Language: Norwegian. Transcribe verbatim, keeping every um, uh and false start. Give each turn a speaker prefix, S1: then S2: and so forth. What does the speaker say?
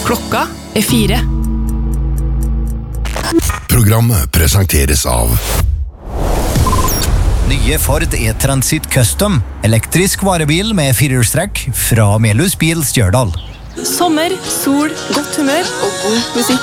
S1: Klokka er fire.
S2: Programmet presenteres av
S3: Nye Ford E-Transit Custom, elektrisk varebil med firehjulstrekk fra Melhus Bil Stjørdal.
S1: Sommer, sol, godt humør og god musikk.